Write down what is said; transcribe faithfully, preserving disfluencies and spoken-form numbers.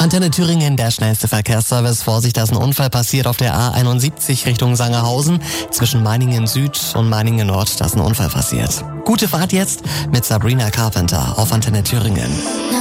Antenne Thüringen, der schnellste Verkehrsservice. Vorsicht, da ist ein Unfall passiert auf der A einundsiebzig Richtung Sangerhausen. Zwischen Meiningen Süd und Meiningen Nord, da ist ein Unfall passiert. Gute Fahrt jetzt mit Sabrina Carpenter auf Antenne Thüringen.